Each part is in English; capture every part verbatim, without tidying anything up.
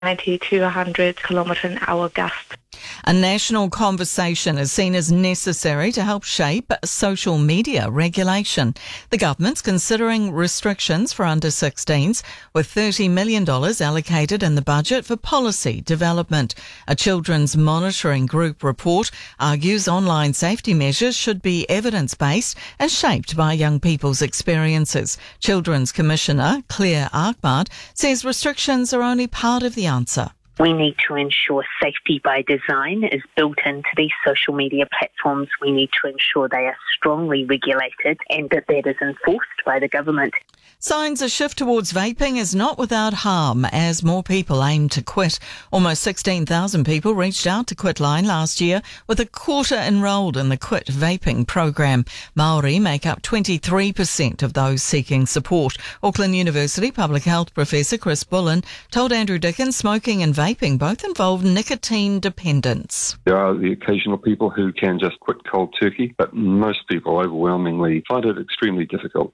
ninety to one hundred kilometre an hour gusts. A national conversation is seen as necessary to help shape social media regulation. The government's considering restrictions for under sixteens, with thirty million dollars allocated in the budget for policy development. A children's monitoring group report argues online safety measures should be evidence-based and shaped by young people's experiences. Children's Commissioner Claire Arkmard says restrictions are only part of the answer. We need to ensure safety by design is built into these social media platforms. We need to ensure they are strongly regulated and that that is enforced by the government. Signs a shift towards vaping is not without harm as more people aim to quit. Almost sixteen thousand people reached out to Quitline last year, with a quarter enrolled in the Quit Vaping program. Maori make up twenty-three percent of those seeking support. Auckland University Public Health Professor Chris Bullen told Andrew Dickens smoking and vaping both involve nicotine dependence. There are the occasional people who can just quit cold turkey, but most people overwhelmingly find it extremely difficult.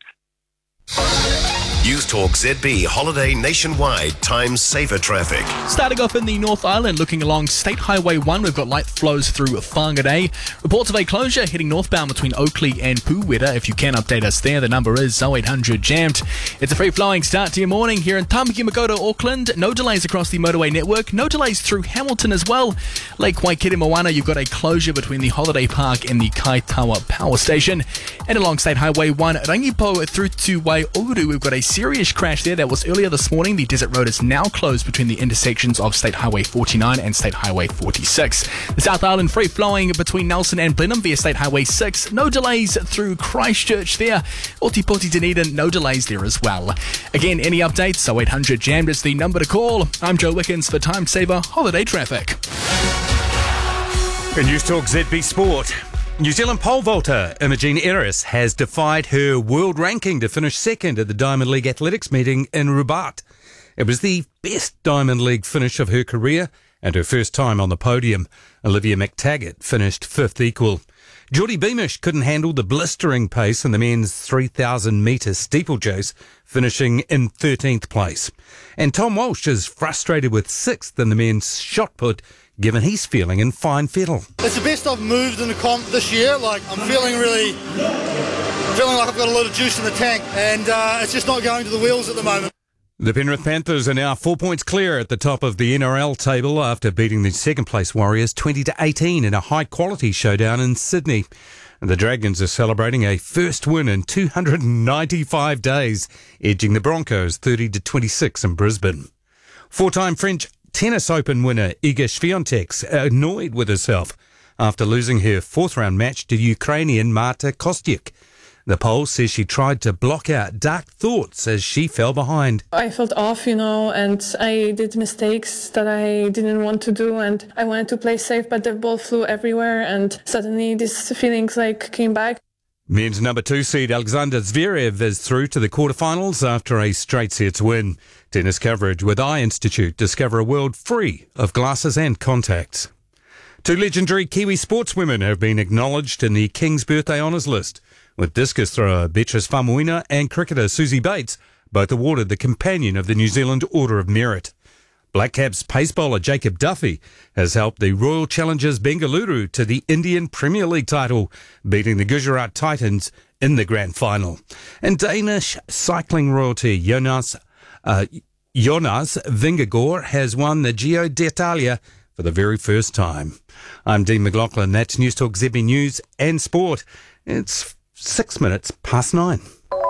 News Talk Z B Holiday Nationwide Time Saver Traffic. Starting off in the North Island, looking along State Highway one, we've got light flows through Whangarei. Reports of a closure heading northbound between Oakley and Puwera. If you can update us there, the number is oh eight hundred jammed. It's a free-flowing start to your morning here in Tamaki Makaurau, Auckland. No delays across the motorway network. No delays through Hamilton as well. Lake Waikere Moana, you've got a closure between the Holiday Park and the Kaitawa Power Station. And along State Highway one, Rangipo through to Waiuru, we've got a serious crash there. That was earlier this morning. The Desert Road is now closed between the intersections of State Highway forty-nine and State Highway forty-six. The South Island free flowing between Nelson and Blenheim via State Highway six. No delays through Christchurch there. Ōtepoti Dunedin, no delays there as well. Again, any updates? oh eight hundred jammed is the number to call. I'm Joe Wickens for Time Saver Holiday Traffic. In News Talk Z B Sport. New Zealand pole vaulter Imogen Eris has defied her world ranking to finish second at the Diamond League Athletics meeting in Rabat. It was the best Diamond League finish of her career and her first time on the podium. Olivia McTaggart finished fifth equal. Geordie Beamish couldn't handle the blistering pace in the men's three thousand metre steeplechase, finishing in thirteenth place. And Tom Walsh is frustrated with sixth in the men's shot put, given he's feeling in fine fettle. It's the best I've moved in the comp this year. Like, I'm feeling really, feeling like I've got a lot of juice in the tank, and uh, it's just not going to the wheels at the moment. The Penrith Panthers are now four points clear at the top of the N R L table after beating the second place Warriors twenty to eighteen in a high quality showdown in Sydney. The Dragons are celebrating a first win in two hundred ninety-five days, edging the Broncos thirty to twenty-six in Brisbane. Four-time French Tennis Open winner Iga Swiatek's annoyed with herself after losing her fourth-round match to Ukrainian Marta Kostyuk. The poll says she tried to block out dark thoughts as she fell behind. I felt off, you know, and I did mistakes that I didn't want to do, and I wanted to play safe, but the ball flew everywhere, and suddenly these feelings like came back. Men's number two seed Alexander Zverev is through to the quarterfinals after a straight sets win. Tennis coverage with Eye Institute. Discover a world free of glasses and contacts. Two legendary Kiwi sportswomen have been acknowledged in the King's Birthday Honours list, with discus thrower Beatrice Famuina and cricketer Susie Bates both awarded the Companion of the New Zealand Order of Merit. Black Caps pace bowler Jacob Duffy has helped the Royal Challengers Bengaluru to the Indian Premier League title, beating the Gujarat Titans in the grand final. And Danish cycling royalty Jonas, uh, Jonas Vingegaard has won the Giro d'Italia for the very first time. I'm Dean McLaughlin. That's News Talk Z B News and Sport. It's six minutes past nine.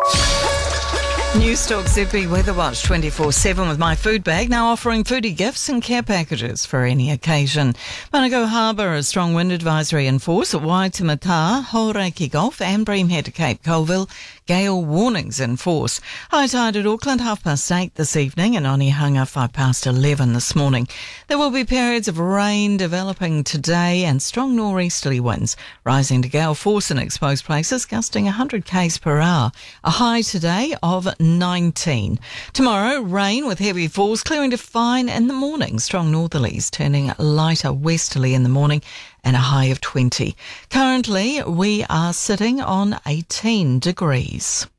News Talk Z B Weather Watch twenty-four seven with My Food Bag, now offering foodie gifts and care packages for any occasion. Manukau Harbour, a strong wind advisory in force at Waitemata, Hauraki Gulf and Breamhead to Cape Colville. Gale warnings in force. High tide at Auckland, half past eight this evening, and Onehunga, five past eleven this morning. There will be periods of rain developing today and strong nor'easterly winds, rising to gale force in exposed places, gusting one hundred k's per hour. A high today of nineteen. Tomorrow, rain with heavy falls, clearing to fine in the morning. Strong northerlies turning lighter westerly in the morning, and a high of twenty. Currently, we are sitting on eighteen degrees.